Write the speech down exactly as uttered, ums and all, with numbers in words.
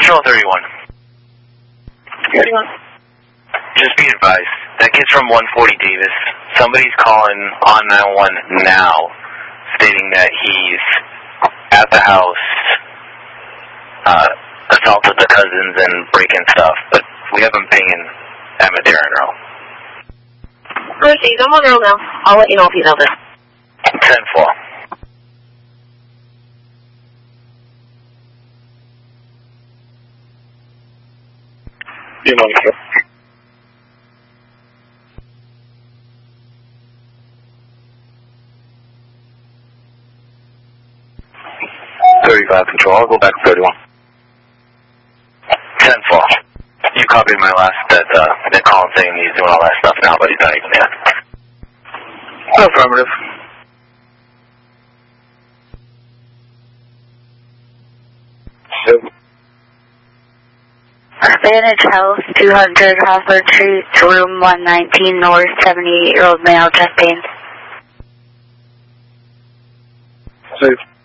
Control thirty-one. thirty-one. Just be advised, that kid's from one forty Davis. Somebody's calling on nine one one now, stating that he's at the house, uh, assaulted the cousins and breaking stuff, but we have him pinging at Madera and Earl. Proceed, I'm on Earl now. I'll let you know if he's out there. ten four. You know, sir. thirty-five Control, I'll go back to thirty-one. ten four. You copied my last, that, uh, they're calling saying he's doing all that stuff now, but he's not even there. Affirmative. Seven. Advantage House, two hundred Hawthorne Street, room one nineteen North, seventy-eight-year-old male, chest pain. Safe.